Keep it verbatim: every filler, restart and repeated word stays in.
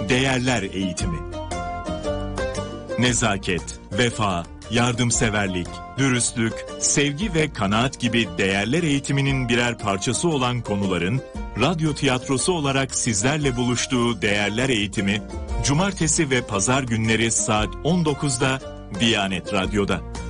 Değerler Eğitimi. Nezaket, vefa, yardımseverlik, dürüstlük, sevgi ve kanaat gibi değerler eğitiminin birer parçası olan konuların radyo tiyatrosu olarak sizlerle buluştuğu Değerler Eğitimi, cumartesi ve pazar günleri saat on dokuzda Diyanet Radyo'da.